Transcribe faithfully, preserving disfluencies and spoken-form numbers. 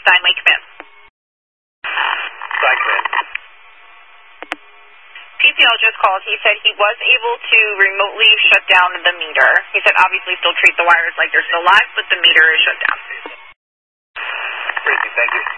Steinway, come in. Steinway. P C L just called. He said he was able to remotely shut down the meter. He said obviously still treat the wires like they're still live, but the meter is shut down. Crazy, thank you.